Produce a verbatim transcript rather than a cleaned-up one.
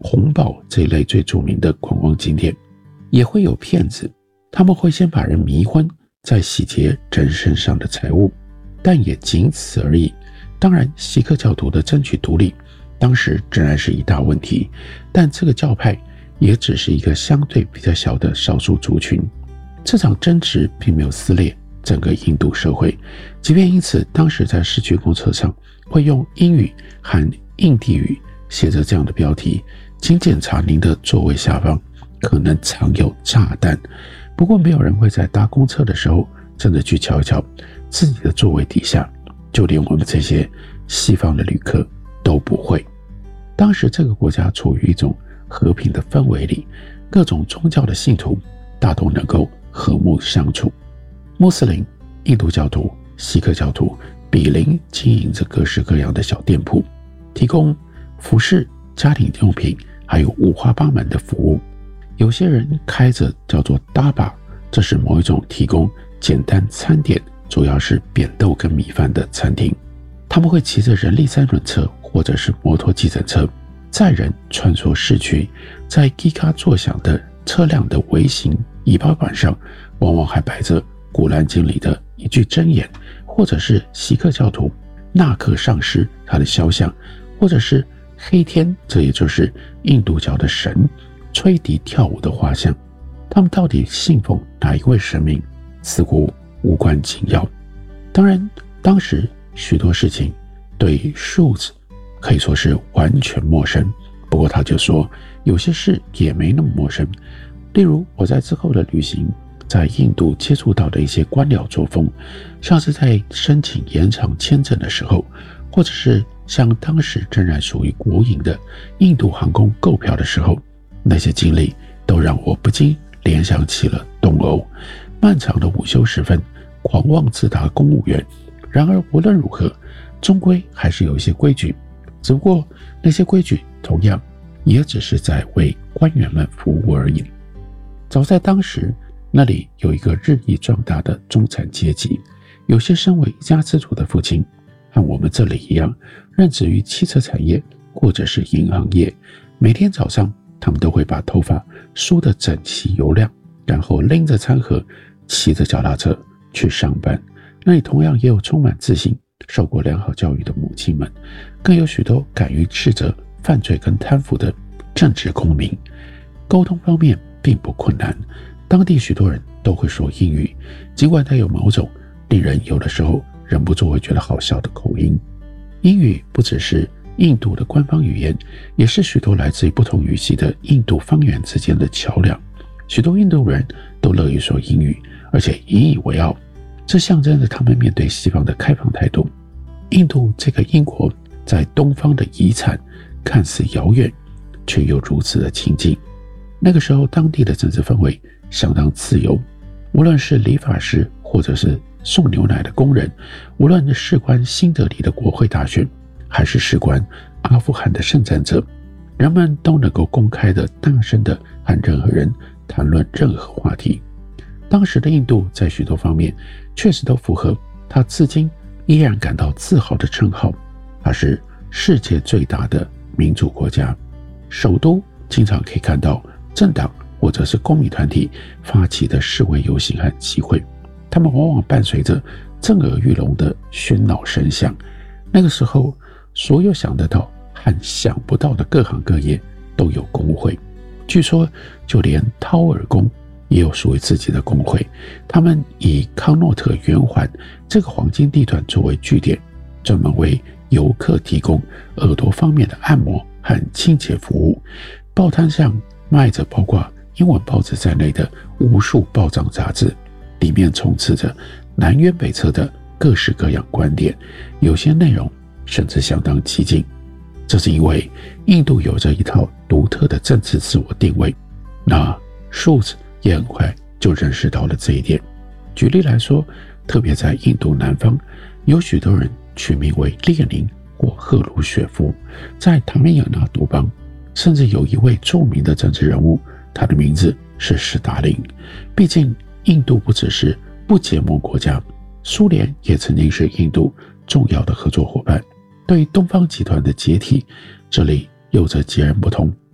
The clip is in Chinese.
红宝这一类最著名的观光景点。也会有骗子，他们会先把人迷昏，再洗劫人身上的财物，但也仅此而已。当然，锡克教徒的争取独立当时仍然是一大问题，但这个教派也只是一个相对比较小的少数族群。这场争执并没有撕裂整个印度社会，即便因此，当时在市区公车上会用英语和印地语写着这样的标题：请检查您的座位下方可能藏有炸弹。不过没有人会在搭公车的时候真的去瞧一瞧自己的座位底下，就连我们这些西方的旅客都不会。当时这个国家处于一种和平的氛围里，各种宗教的信徒大都能够和睦相处。穆斯林、印度教徒、锡克教徒比邻经营着各式各样的小店铺，提供服饰、家庭用品还有五花八门的服务。有些人开着叫做达巴，这是某一种提供简单餐点，主要是扁豆跟米饭的餐厅。他们会骑着人力三轮车或者是摩托计程车载人穿梭市区，在叽咔作响的车辆的微型尾巴板上往往还摆着古兰经里的一句箴言，或者是锡克教徒纳克上师他的肖像，或者是黑天，这也就是印度教的神吹笛跳舞的画像。他们到底信奉哪一位神明，似乎无关紧要。当然，当时许多事情对 Schultz 可以说是完全陌生，不过他就说有些事也没那么陌生。例如我在之后的旅行在印度接触到的一些官僚作风，像是在申请延长签证的时候，或者是像当时仍然属于国营的印度航空购票的时候，那些经历都让我不禁联想起了东欧漫长的午休时分，狂妄自大的公务员。然而无论如何，终归还是有一些规矩，只不过那些规矩同样也只是在为官员们服务而已。早在当时，那里有一个日益壮大的中产阶级，有些身为一家之主的父亲和我们这里一样，任职于汽车产业或者是银行业。每天早上他们都会把头发梳得整齐油亮，然后拎着餐盒骑着脚踏车去上班。那里同样也有充满自信、受过良好教育的母亲们，更有许多敢于斥责犯罪跟贪腐的正直公民。沟通方面并不困难，当地许多人都会说英语，尽管它有某种令人有的时候忍不住会觉得好笑的口音。英语不只是印度的官方语言，也是许多来自于不同语系的印度方言之间的桥梁。许多印度人都乐于说英语，而且引以为傲，这象征着他们面对西方的开放态度。印度这个英国在东方的遗产看似遥远，却又如此的亲近。那个时候当地的政治氛围相当自由，无论是理发师或者是送牛奶的工人，无论是事关新德里的国会大选，还是事关阿富汗的圣战者，人们都能够公开的大声的和任何人谈论任何话题。当时的印度在许多方面确实都符合他至今依然感到自豪的称号，它是世界最大的民主国家。首都经常可以看到政党或者是公民团体发起的示威游行和集会，他们往往伴随着震耳欲聋的喧闹声响。那个时候，所有想得到和想不到的各行各业都有工会，据说就连掏耳工也有属于自己的工会。他们以康诺特圆环这个黄金地段作为据点，专门为游客提供耳朵方面的按摩和清洁服务。报摊上卖着包括英文报纸在内的无数报章杂志，里面充斥着南辕北辙的各式各样观点，有些内容甚至相当激进。这是因为印度有着一套独特的政治自我定位，那 Schultz 也很快就认识到了这一点。举例来说，特别在印度南方，有许多人取名为列宁或赫鲁雪夫。在塔米尔纳杜邦，甚至有一位著名的政治人物，他的名字是史达林。毕竟印度不只是不结盟国家，苏联也曾经是印度重要的合作伙伴。对于东方集团的解体，这里有着截然不同